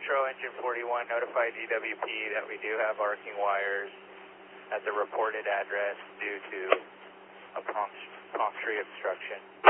Centro, engine 41, notify DWP that we do have arcing wires at the reported address due to a palm tree obstruction.